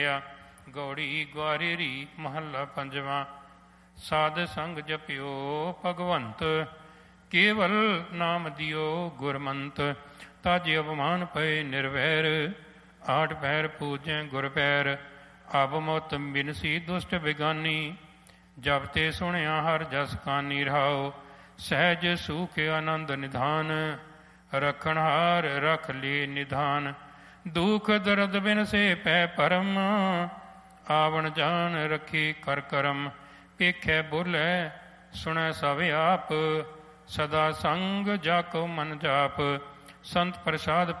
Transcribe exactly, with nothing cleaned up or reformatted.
ਗੌੜੀ ਗਵਾਰੇਰੀ ਮਹੱਲਾ ਪੰਜਵਾਂ। ਸਾਧ ਸੰਗ ਜਪਿਓ ਭਗਵੰਤ, ਕੇਵਲ ਨਾਮ ਦਿਓ ਗੁਰਮੰਤ। ਤਾਜੇ ਅਭਮਾਨ ਪਏ ਨਿਰਵੈਰ, ਆਠ ਪੈਰ ਪੂਜੈ ਗੁਰ ਪੈਰ। ਅਬ ਮੁਤ ਬਿਨਸੀ ਦੁਸ਼ਟ ਬਿਗਾਨੀ, ਜਬ ਤੇ ਸੁਣਿਆ ਹਰ ਜਸ ਕਾਨੀ। ਰਹਾਉ ਸਹਿਜ ਸੂਖ ਆਨੰਦ ਨਿਧਾਨ, ਰਖਣ ਹਾਰ ਰਖ ਲੇ ਨਿਧਾਨ। ਦੁਖ ਦਰਦ ਬਿਨ ਸੇ ਪੈ ਪਰਮ, ਆਵਣ ਜਾਨ ਰੱਖੀ ਕਰ ਕਰਮ। ਪੇਖੈ ਬੋਲੇ ਸੁਣੈ ਸਭ ਆਪ, ਸਦਾ ਸੰਗ ਜਾ ਕੋ ਮਨ ਜਾਪ। ਸੰਤ ਪ੍ਰਸਾਦ